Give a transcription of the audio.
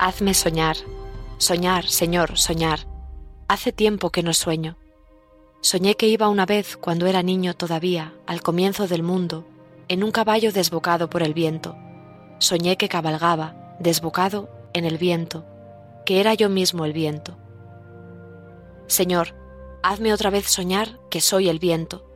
Hazme soñar, soñar, Señor, soñar. Hace tiempo que no sueño. Soñé que iba una vez, cuando era niño todavía, al comienzo del mundo, en un caballo desbocado por el viento. Soñé que cabalgaba, desbocado, en el viento, que era yo mismo el viento. Señor, hazme otra vez soñar que soy el viento,